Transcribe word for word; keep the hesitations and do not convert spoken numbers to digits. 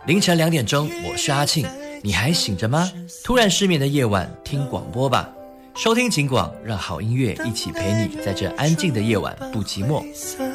凌晨两点钟，我是阿庆，你还醒着吗？突然失眠的夜晚，听广播吧。收听警广，让好音乐一起陪你在这安静的夜晚不寂寞。